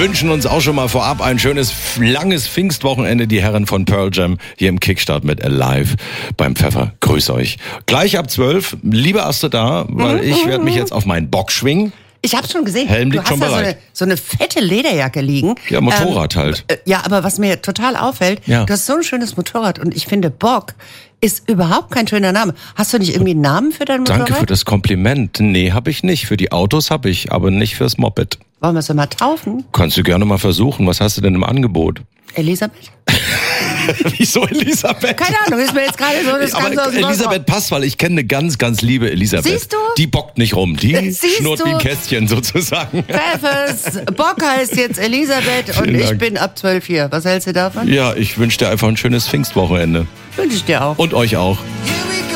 wünschen uns auch schon mal vorab ein schönes, langes Pfingstwochenende. Die Herren von Pearl Jam hier im Kickstart mit Alive beim Pfeffer. Grüß euch. Gleich ab 12. Liebe Astrid da, weil ich werde mich jetzt auf meinen Bock schwingen. Ich hab's schon gesehen. Helm du liegt hast schon da bereit. so eine fette Lederjacke liegen. Ja, Motorrad halt. Ja, aber was mir total auffällt, Ja. du hast so ein schönes Motorrad und ich finde, Bock ist überhaupt kein schöner Name. Hast du nicht irgendwie einen Namen für dein Motorrad? Danke für das Kompliment. Nee, habe ich nicht. Für die Autos habe ich, aber nicht fürs Moped. Wollen wir es mal taufen? Kannst du gerne mal versuchen. Was hast du denn im Angebot? Elisabeth? Wieso Elisabeth? Keine Ahnung, ist mir jetzt gerade so das Aber Ganze aus dem Elisabeth passt, weil ich kenne eine ganz, ganz liebe Elisabeth. Siehst du? Die bockt nicht rum. Die Siehst schnurrt du? wie ein Kästchen sozusagen. Pfeffers, Bock heißt jetzt Elisabeth und Vielen ich Dank. bin ab 12 hier. Was hältst du davon? Ja, ich wünsche dir einfach ein schönes Pfingstwochenende. Wünsche ich dir auch. Und euch auch. Yeah.